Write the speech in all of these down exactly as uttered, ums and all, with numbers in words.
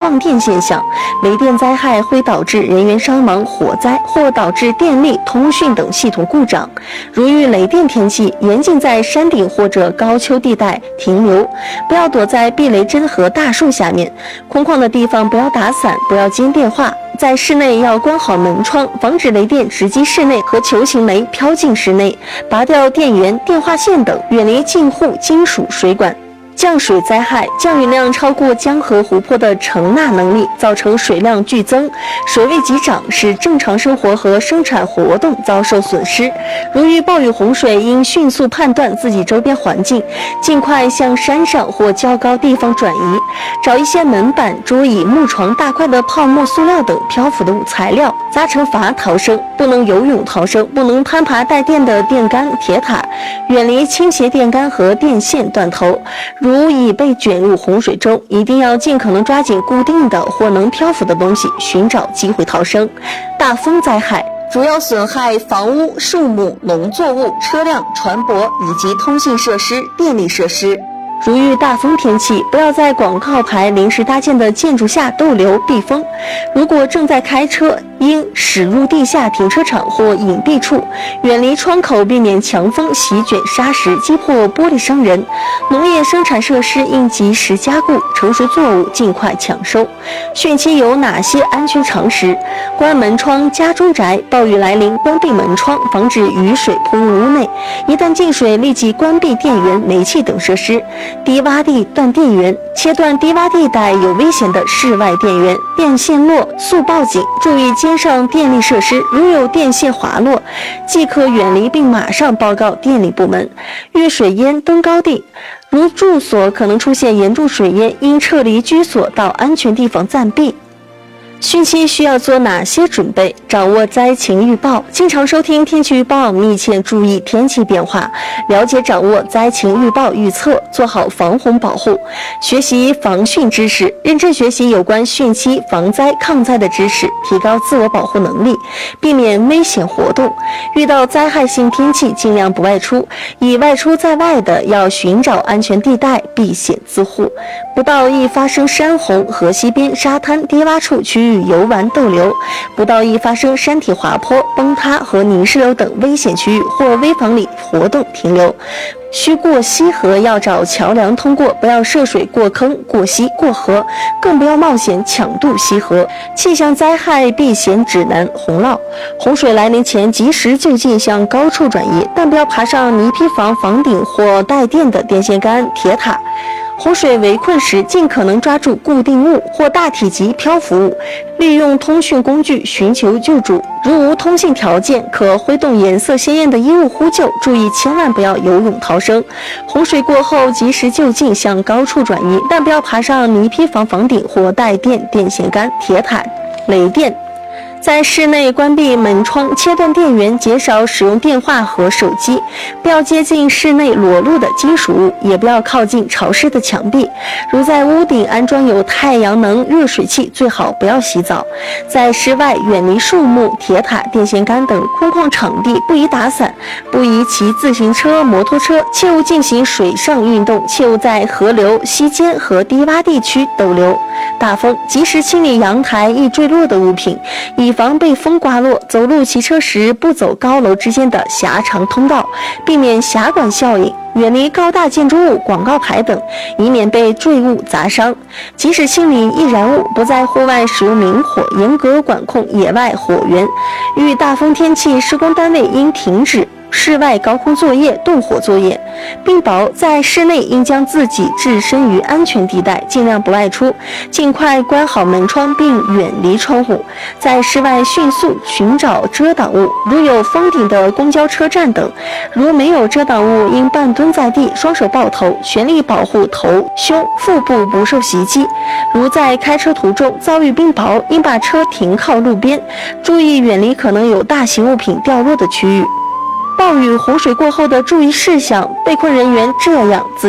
放电现象。雷电灾害会导致人员伤亡、火灾，或导致电力、通讯等系统故障。如遇雷电天气，严禁在山顶或者高丘地带停留，不要躲在避雷针和大树下面。空旷的地方不要打伞，不要接电话。在室内要关好门窗，防止雷电直击室内和球形雷飘进室内，拔掉电源、电话线等，远离近户金属水管。降水灾害，降雨量超过江河湖泊的承纳能力，造成水量剧增，水位急涨，使正常生活和生产活动遭受损失。如遇暴雨洪水，应迅速判断自己周边环境，尽快向山上或较高地方转移，找一些门板、桌椅、木床、大块的泡沫、塑料等漂浮的材料，扎成筏逃生。不能游泳逃生，不能攀爬带电的电杆、铁塔，远离倾斜电杆和电线断头。如已被卷入洪水中，一定要尽可能抓紧固定的或能漂浮的东西，寻找机会逃生。大风灾害主要损害房屋、树木、农作物、车辆、船舶以及通信设施、电力设施。如遇大风天气，不要在广告牌临时搭建的建筑下逗留避风。如果正在开车，应驶入地下停车场或隐蔽处，远离窗口，避免强风席卷砂石，击破玻璃伤人。农业生产设施应及时加固，成熟作物尽快抢收。汛期有哪些安全常识？关门窗家中宅，暴雨来临关闭门窗，防止雨水扑入屋内。一旦进水，立即关闭电源、煤气等设施。低洼地断电源，切断低洼地带有危险的室外电源，电线落速报警，注意肩上电力设施，如有电线滑落，即可远离并马上报告电力部门。遇水淹登高地，如住所可能出现严重水淹，应撤离居所到安全地方暂避。汛期需要做哪些准备？掌握灾情预报，经常收听天气预报，密切注意天气变化，了解掌握灾情预报预测，做好防洪保护，学习防汛知识，认真学习有关汛期防灾抗灾的知识，提高自我保护能力，避免危险活动。遇到灾害性天气，尽量不外出，已外出在外的要寻找安全地带，避险自护，不到易发生山洪、河溪边、沙滩、低洼处区域游玩逗留，不到易发生山体滑坡、崩塌和泥石流等危险区域或危房里活动停留。需过溪河要找桥梁通过，不要涉水过坑、过溪、过河，更不要冒险抢渡溪河。气象灾害避险指南：洪涝，洪水来临前及时就近向高处转移，但不要爬上泥坯房房顶或带电的电线杆、铁塔。洪水围困时，尽可能抓住固定物或大体积漂浮物，利用通讯工具寻求救助。如无通信条件，可挥动颜色鲜艳的衣物呼救，注意千万不要游泳逃生。洪水过后，及时就近向高处转移，但不要爬上泥坯房房顶或带电电线杆、铁塔。雷电。在室内关闭门窗，切断电源，减少使用电话和手机，不要接近室内裸露的金属物，也不要靠近潮湿的墙壁。如在屋顶安装有太阳能热水器，最好不要洗澡。在室外远离树木、铁塔、电线杆等空旷场地，不宜打伞，不宜骑自行车、摩托车，切勿进行水上运动，切勿在河流、溪间和低洼地区逗留。大风，及时清理阳台易坠落的物品，以防被风刮落。走路、骑车时不走高楼之间的狭长通道，避免狭管效应。远离高大建筑物、广告牌等，以免被坠物砸伤。及时清理易燃物，不在户外使用明火，严格管控野外火源。遇大风天气，施工单位应停止室外高空作业、动火作业，并保在室内应将自己置身于安全地带，尽量不外出，尽快关好门窗并远离窗户。在室外迅速寻找遮挡物，如有封顶的公交车站等，如没有遮挡物，应半蹲在地，双手抱头，全力保护头、胸、腹部不受袭击。如在开车途中遭遇冰雹，应把车停靠路边，注意远离可能有大型物品掉落的区域。暴雨洪水过后的注意事项，被困人员这样自救。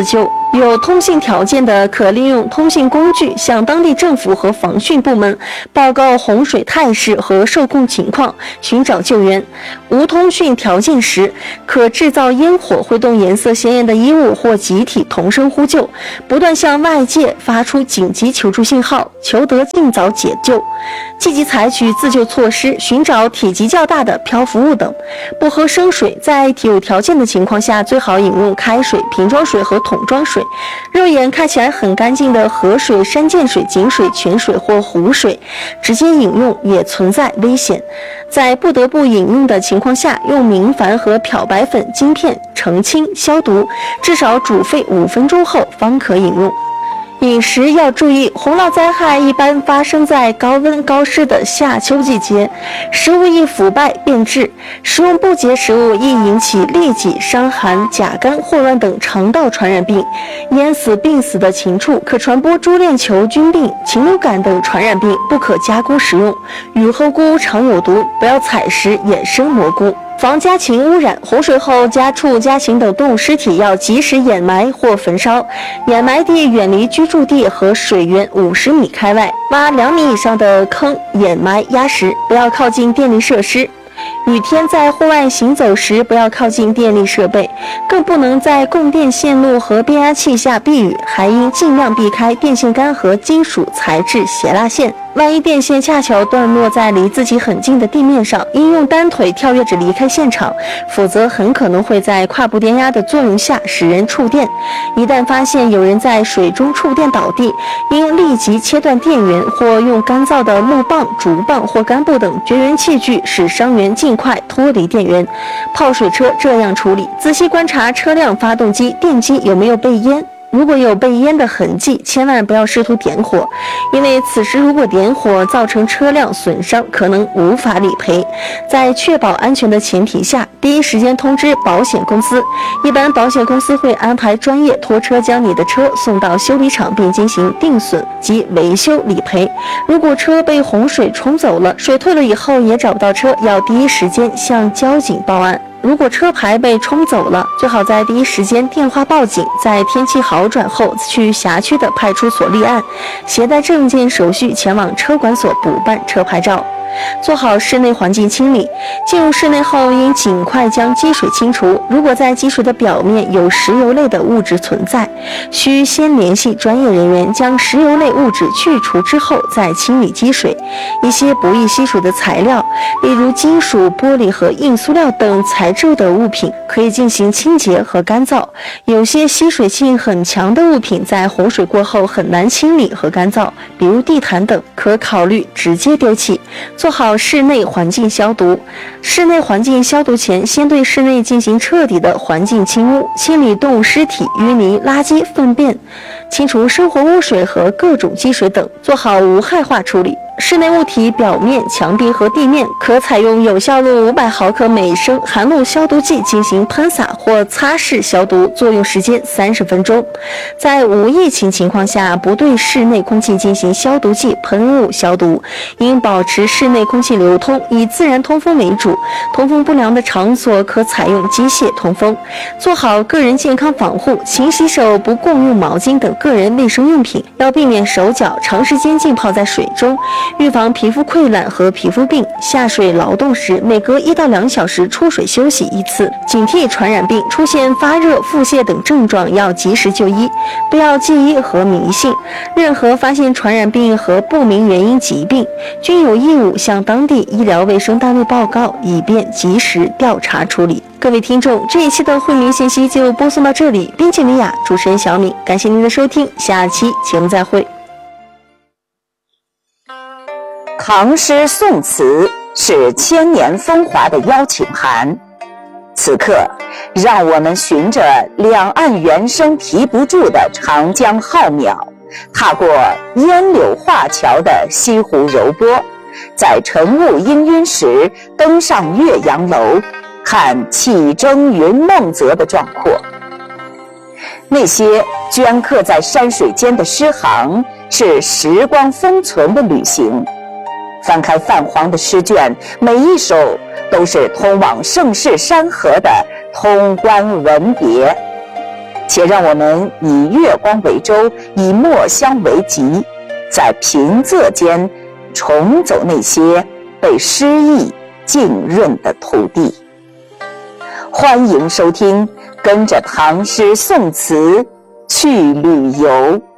有通信条件的，可利用通信工具向当地政府和防汛部门报告洪水态势和受控情况，寻找救援。无通讯条件时，可制造烟火，挥动颜色鲜艳的衣物或集体同声呼救，不断向外界发出紧急求助信号，求得尽早解救。积极采取自救措施，寻找体积较大的漂浮物等。不喝生水，在有条件的情况下，最好饮用开水、瓶装水和桶装水。肉眼看起来很干净的河水、山涧水、井水、泉水或湖水，直接饮用也存在危险。在不得不饮用的情况下，用明矾和漂白粉晶片澄清消毒，至少煮沸五分钟后方可饮用。饮食要注意，洪涝灾害一般发生在高温高湿的夏秋季节，食物易腐败变质，食用不洁食物易引起痢疾、伤寒、甲肝、霍乱等肠道传染病。淹死、病死的禽畜可传播猪链球菌病、禽流感等传染病，不可加工食用。雨后菇常有毒，不要采食野生蘑菇。防家禽污染，洪水后家畜、家禽等动物尸体要及时掩埋或焚烧，掩埋地远离居住地和水源五十米开外，挖两米以上的坑掩埋压实，不要靠近电力设施。雨天在户外行走时，不要靠近电力设备，更不能在供电线路和变压器下避雨，还应尽量避开电线杆和金属材质斜拉线。万一电线恰巧断落在离自己很近的地面上，应用单腿跳跃着离开现场，否则很可能会在跨步电压的作用下使人触电。一旦发现有人在水中触电倒地，应立即切断电源，或用干燥的木棒、竹棒或干布等绝缘器具使伤员尽快脱离电源。泡水车这样处理：仔细观察车辆发动机、电机有没有被淹。如果有被淹的痕迹，千万不要试图点火，因为此时如果点火造成车辆损伤，可能无法理赔。在确保安全的前提下，第一时间通知保险公司，一般保险公司会安排专业拖车将你的车送到修理厂，并进行定损及维修理赔。如果车被洪水冲走了，水退了以后也找不到车，要第一时间向交警报案。如果车牌被冲走了，最好在第一时间电话报警，在天气好转后去辖区的派出所立案，携带证件手续前往车管所补办车牌照。做好室内环境清理，进入室内后应尽快将积水清除。如果在积水的表面有石油类的物质存在，需先联系专业人员将石油类物质去除之后再清理积水。一些不易吸水的材料，例如金属、玻璃和硬塑料等材质的物品，可以进行清洁和干燥。有些吸水性很强的物品在洪水过后很难清理和干燥，比如地毯等，可考虑直接丢弃。做好室内环境消毒。室内环境消毒前，先对室内进行彻底的环境清污，清理动物尸体、淤泥、垃圾、粪便，清除生活污水和各种积水等，做好无害化处理。室内物体表面、墙壁和地面可采用有效露五百毫克每升含氯消毒剂进行喷洒或擦拭消毒，作用时间三十分钟。在无疫情情况下，不对室内空气进行消毒剂喷雾消毒，应保持室内空气流通，以自然通风为主。通风不良的场所可采用机械通风。做好个人健康防护，勤洗手，不共用毛巾等个人卫生用品，要避免手脚长时间浸泡在水中。预防皮肤溃烂和皮肤病，下水劳动时每隔一到两小时出水休息一次。警惕传染病，出现发热、腹泻等症状要及时就医，不要忌医和迷信。任何发现传染病和不明原因疾病，均有义务向当地医疗卫生单位报告，以便及时调查处理。各位听众，这一期的惠民信息就播送到这里，编辑米娅，主持人小敏，感谢您的收听，下期节目再会。 唐诗宋词是千年风华的邀请函，此刻让我们循着两岸猿声啼不住的长江浩渺，踏过烟柳画桥的西湖柔波，在晨雾氤氲时登上岳阳楼，看气蒸云梦泽的壮阔。那些镌刻在山水间的诗行，是时光封存的旅行。翻开泛黄的诗卷，每一首都是通往盛世山河的通关文牒。 且让我们以月光为舟，以墨香为籍，在平仄间重走那些被诗意浸润的土地。欢迎收听，跟着唐诗宋词去旅游。